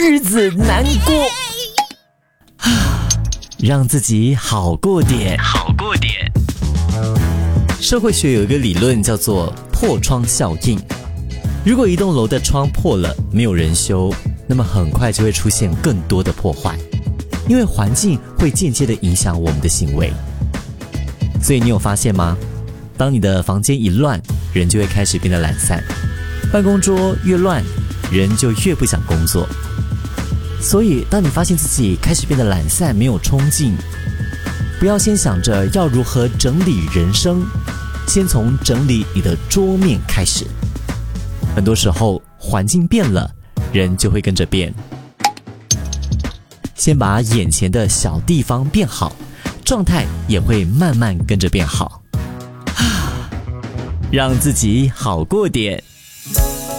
日子难过。让自己好过点。社会学有一个理论叫做破窗效应。如果一栋楼的窗破了，没有人修，那么很快就会出现更多的破坏，因为环境会间接的影响我们的行为。所以你有发现吗？当你的房间一乱，人就会开始变得懒散，办公桌越乱，人就越不想工作。所以当你发现自己开始变得懒散，没有冲劲，不要先想着要如何整理人生，先从整理你的桌面开始。很多时候环境变了，人就会跟着变。先把眼前的小地方变好，状态也会慢慢跟着变好。让自己好过点。